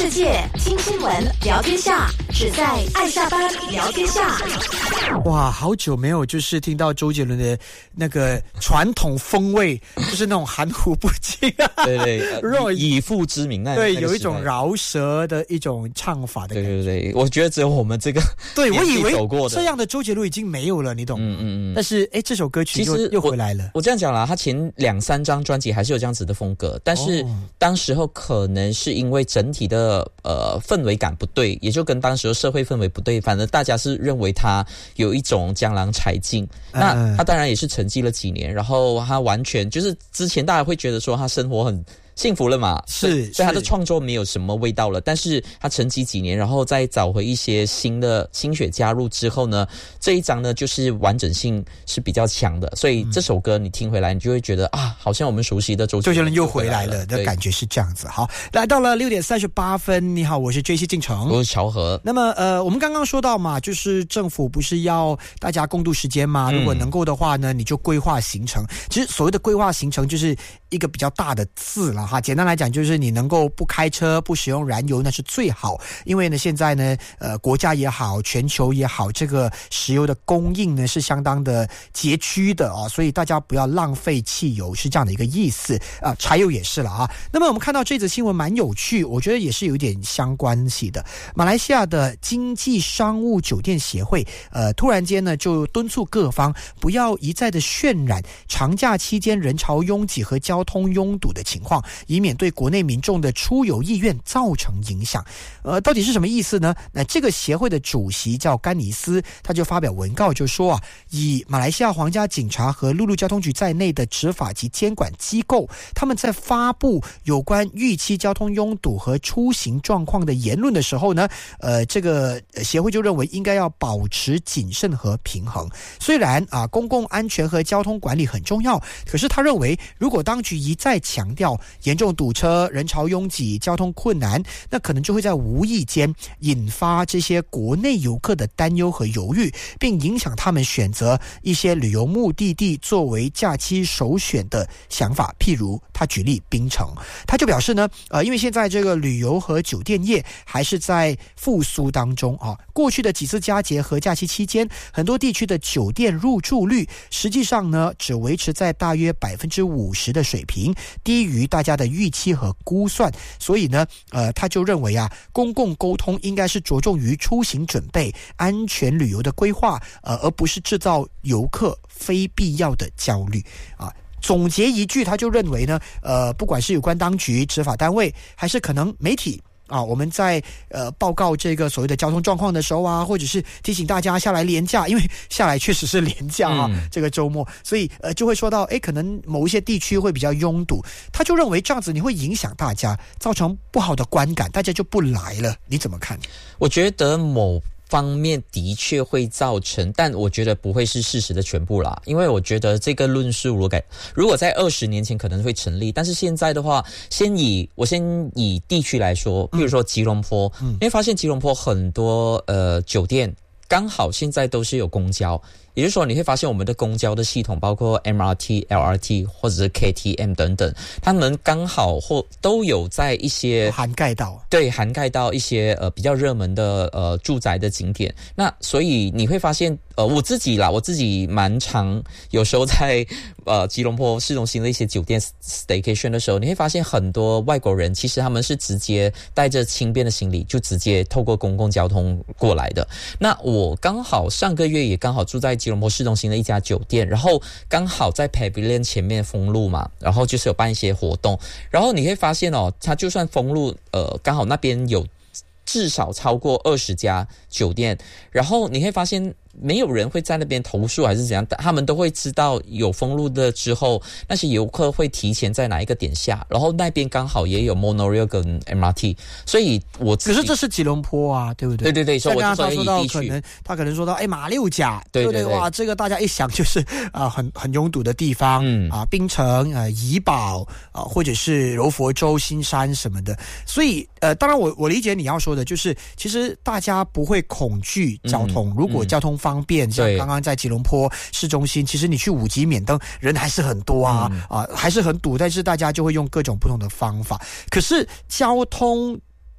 世界，听新闻，聊天下，只在爱下班聊天下。 哇，好久没有就是听到周杰伦的那个传统风味，就是那种含糊不清啊， 对对，以父之名对，有一种饶舌的一种唱法的感觉。 对对对，我觉得只有我们这个对，我以为走过的这样的周杰伦已经没有了，你懂吗？但是这首歌曲又回来了。 我这样讲啦，他前2-3张专辑还是有这样子的风格，但是当时候可能是因为整体的氛围感不对，也就跟当时的社会氛围不对，反正大家是认为他有一种江郎才尽。那他当然也是沉寂了几年，然后他完全就是之前大家会觉得说他生活很幸福了嘛，所以他的创作没有什么味道了。但是他沉寂几年，然后再找回一些新血加入之后呢，这一张呢就是完整性是比较强的，所以这首歌你听回来，你就会觉得啊，好像我们熟悉的周杰伦又回来了的感觉是这样子。好，来到了6:38，你好，我是 JC 进城， 我是乔和。 那么我们刚刚说到嘛，就是政府不是要大家共度时间嘛？如果能够的话呢，你就规划行程。其实所谓的规划行程就是一个比较大的字了哈。简单来讲，就是你能够不开车、不使用燃油，那是最好。因为呢，现在呢，国家也好，全球也好，这个石油的供应呢是相当的拮据的啊，所以大家不要浪费汽油，是这样的一个意思啊。柴油也是了啊。那么我们看到这则新闻蛮有趣，我觉得也是有点相关系的。马来西亚的经济商务酒店协会，突然间呢就敦促各方不要一再的渲染长假期间人潮拥挤和交通拥堵的情况，以免对国内民众的出游意愿造成影响。到底是什么意思呢？那这个协会的主席叫甘尼斯，他就发表文告就说啊，以马来西亚皇家警察和陆路交通局在内的执法及监管机构，他们在发布有关预期交通拥堵和出行状况的言论的时候呢，这个协会就认为应该要保持谨慎和平衡。虽然公共安全和交通管理很重要，可是他认为如果当局一再强调严重堵车、人潮拥挤、交通困难，那可能就会在无意间引发这些国内游客的担忧和犹豫，并影响他们选择一些旅游目的地作为假期首选的想法。譬如他举例槟城，他就表示呢，因为现在这个旅游和酒店业还是在复苏当中啊，过去的几次佳节和假期期间，很多地区的酒店入住率实际上呢只维持在大约50%的水平，低于大家的预期和估算。所以呢，他就认为公共沟通应该是着重于出行准备、安全旅游的规划，而不是制造游客非必要的焦虑啊。总结一句，他就认为呢，不管是有关当局、执法单位，还是可能媒体我们在报告这个所谓的交通状况的时候或者是提醒大家下来连假，因为下来确实是连假这个周末，所以就会说到可能某一些地区会比较拥堵，他就认为这样子你会影响大家，造成不好的观感，大家就不来了。你怎么看？ 我觉得某方面的确会造成，但我觉得不会是事实的全部啦。因为我觉得这个论述如果在20年前可能会成立，但是现在的话，我先以地区来说，比如说吉隆坡，你会发现吉隆坡很多酒店刚好现在都是有公交。也就是说，你会发现我们的公交的系统，包括 MRT、LRT 或者是 KTM 等等，他们刚好或都有在一些涵盖到一些比较热门的住宅的景点。那所以你会发现我自己蛮常有时候在吉隆坡市中心的一些酒店 staycation 的时候，你会发现很多外国人其实他们是直接带着轻便的行李就直接透过公共交通过来的。那我刚好上个月也刚好住在吉隆坡市中心的一家酒店，然后刚好在 Pavilion 前面封路嘛，然后就是有办一些活动，然后你会发现它就算封路，刚好那边有至少超过20家酒店，然后你会发现没有人会在那边投诉还是怎样，他们都会知道有封路的之后，那些游客会提前在哪一个点下，然后那边刚好也有 monorail 跟 MRT， 所所以可是这是吉隆坡对不对？ 对对对，所以我就说到他可能说到马六甲，对不对？哇，这个大家一想就是很拥堵的地方槟城怡保或者是柔佛州新山什么的。所以当然我理解你要说的就是其实大家不会恐惧交通，如果交通方便，像刚刚在吉隆坡市中心，其实你去5级免登人还是很多还是很堵，但是大家就会用各种不同的方法。可是交通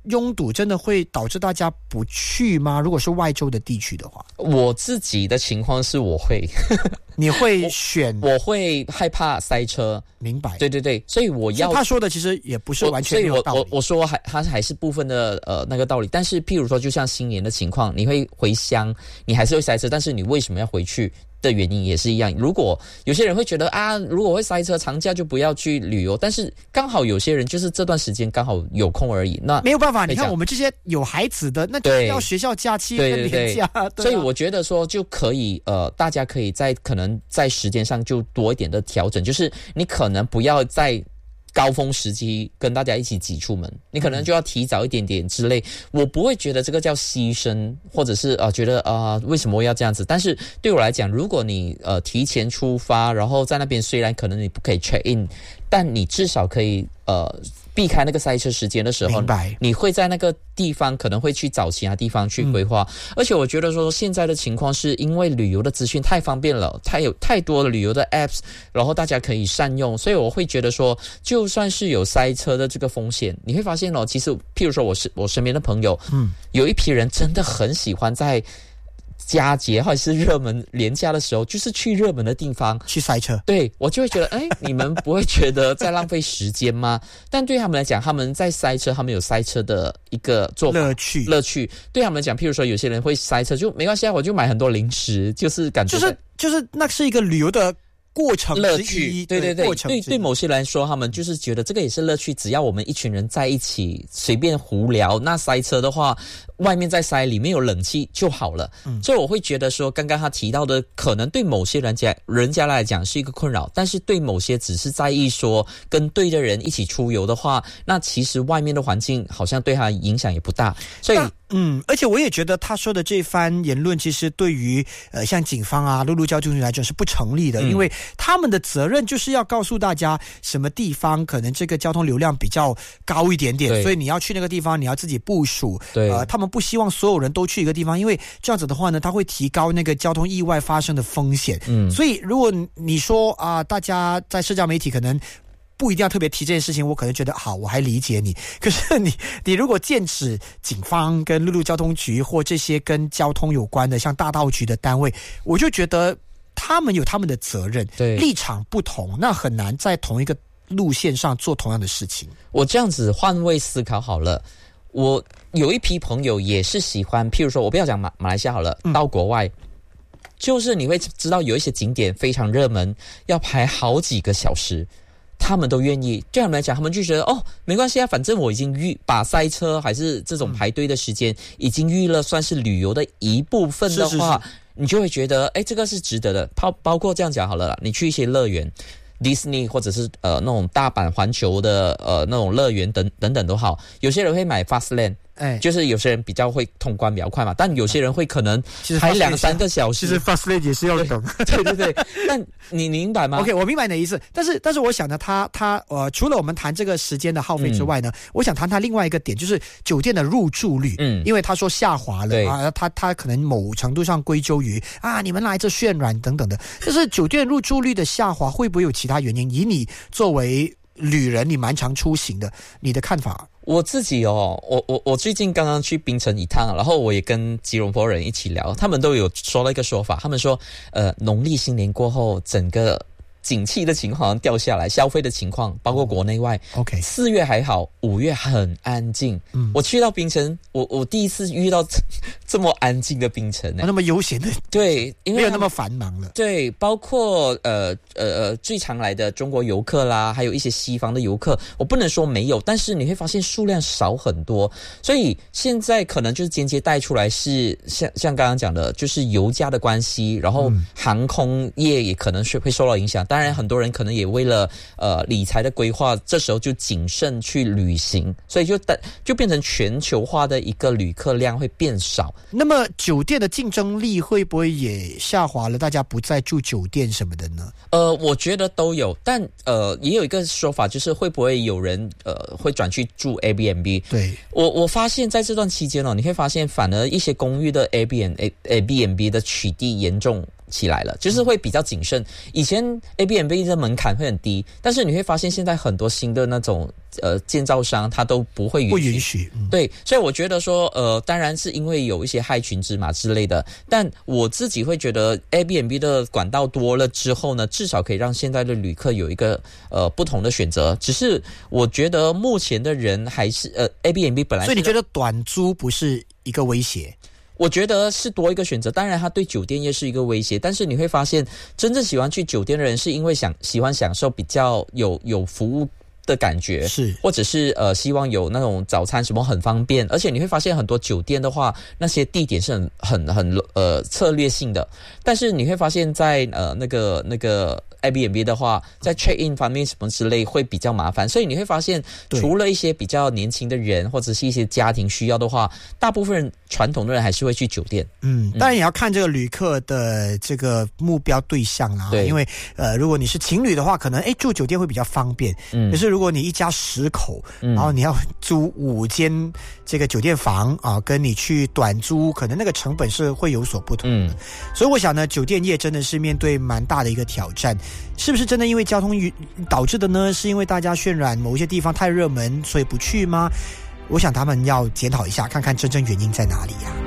拥堵真的会导致大家不去吗？如果是外州的地区的话， 我自己的情况是我会， 你会选？ 我会害怕塞车。 明白？ 对对对，所以我要他说的其实也不是完全没有道理。 我说他还是部分的那个道理，但是譬如说，就像新年的情况，你会回乡，你还是会塞车，但是你为什么要回去？的原因也是一样。如果有些人会觉得啊，如果会塞车，长假就不要去旅游。但是刚好有些人就是这段时间刚好有空而已，那没有办法。你看我们这些有孩子的，那就是要学校假期跟年假。 所以我觉得说就可以大家可以可能在时间上就多一点的调整，就是你可能不要在高峰时期跟大家一起挤出门，你可能就要提早一点点之类。我不会觉得这个叫牺牲，或者是觉得为什么我要这样子？但是对我来讲，如果你提前出发，然后在那边虽然可能你不可以 check in， 但你至少可以避开那个塞车时间的时候，你会在那个地方可能会去找其他地方去规划。而且我觉得说现在的情况是因为旅游的资讯太方便了，有太多的旅游的 apps， 然后大家可以善用，所以我会觉得说就算是有塞车的这个风险，你会发现其实譬如说我身边的朋友，有一批人真的很喜欢在佳节或者是热门连假的时候，就是去热门的地方去塞车。 对，我就会觉得你们不会觉得在浪费时间吗？但对他们来讲，他们在塞车，他们有塞车的一个做法乐趣。对他们来讲，譬如说有些人会塞车，就没关系啊，我就买很多零食，就是感觉就是那是一个旅游的过程乐趣。对对对，对某些人来说，他们就是觉得这个也是乐趣。只要我们一群人在一起随便胡聊，那塞车的话，外面再塞，里面有冷气就好了。所以我会觉得说，刚刚他提到的，可能对某些人家来讲是一个困扰，但是对某些只是在意说跟对的人一起出游的话，那其实外面的环境好像对他影响也不大。所以而且我也觉得他说的这番言论，其实对于像警方啊、陆路交通局来讲是不成立的，因为他们的责任就是要告诉大家什么地方可能这个交通流量比较高一点点，所以你要去那个地方，你要自己部署。他们不希望所有人都去一个地方，因为这样子的话呢，它会提高那个交通意外发生的风险。所以如果你说大家在社交媒体可能不一定要特别提这件事情，我可能觉得好，我还理解你。可是你如果剑指警方跟陆路交通局或这些跟交通有关的，像大道局的单位，我就觉得他们有他们的责任，立场不同，那很难在同一个路线上做同样的事情。 我这样子换位思考好了，我有一批朋友也是喜欢，譬如说我不要讲马来西亚好了，到国外。就是你会知道有一些景点非常热门，要排好几个小时，他们都愿意。对他们来讲，他们就觉得没关系啊，反正我已经把塞车还是这种排队的时间已经预了，算是旅游的一部分的话，你就会觉得这个是值得的。包括这样讲好了啦，你去一些乐园，Disney 或者是那种大阪环球的那种乐园等等都好，有些人会买 Fastlane。就是有些人比较会通关比较快嘛，但有些人会可能排2-3个小时。 其实 Fastlane 也是要等。 对对对，但你明白吗 ？OK， 我明白你的意思。但是我想呢，他除了我们谈这个时间的耗费之外呢，我想谈他另外一个点，就是酒店的入住率。因为他说下滑了他可能某程度上归咎于你们来这渲染等等的。但是酒店入住率的下滑会不会有其他原因？以你作为旅人，你蛮常出行的，你的看法？ 我自己我最近刚刚去槟城一趟，然后我也跟吉隆坡人一起聊，他们都有说了一个说法，他们说农历新年过后，整个景气的情况好像掉下来，消费的情况包括国内外。 OK， 4月还好，5月很安静。我去到槟城，我第一次遇到这么安静的槟城那么悠闲的。 对，因为没有那么繁忙了。 对，包括最常来的中国游客啦，还有一些西方的游客，我不能说没有，但是你会发现数量少很多。所以现在可能就是间接带出来是像刚刚讲的，就是油价的关系，然后航空业也可能是会受到影响。当然很多人可能也为了理财的规划，这时候就谨慎去旅行，所以就变成全球化的一个旅客量会变少。 那么酒店的竞争力会不会也下滑了？大家不再住酒店什么的呢？ 我觉得都有，但也有一个说法，就是会不会有人会转去住 Airbnb？ 对， 我发现在这段期间你会发现反而一些公寓的 Airbnb 的取缔严重起来了，就是会比较谨慎。以前 Airbnb 的门槛会很低，但是你会发现现在很多新的那种建造商他都不会允许。对，所以我觉得说当然是因为有一些害群之马之类的，但我自己会觉得 Airbnb 的管道多了之后呢，至少可以让现在的旅客有一个不同的选择。只是我觉得目前的人还是Airbnb 本来， 所以你觉得短租不是一个威胁？ 我觉得是多一个选择，当然它对酒店业是一个威胁，但是你会发现真正喜欢去酒店的人是因为喜欢享受比较有服务的感觉， 是， 或者是希望有那种早餐什么很方便，而且你会发现很多酒店的话，那些地点是很策略性的，但是你会发现在那个 Airbnb 的话，在 check in 方面什么之类会比较麻烦，所以你会发现除了一些比较年轻的人或者是一些家庭需要的话，大部分人传统的人还是会去酒店。 当然也要看这个旅客的这个目标对象啦，因为如果你是情侣的话，可能住酒店会比较方便，可是如果你一家10口，然后你要租5间这个酒店房啊，跟你去短租，可能那个成本是会有所不同的。所以我想呢，酒店业真的是面对蛮大的一个挑战。是不是真的因为交通导致的呢？是因为大家渲染某一些地方太热门，所以不去吗？我想他们要检讨一下，看看真正原因在哪里呀。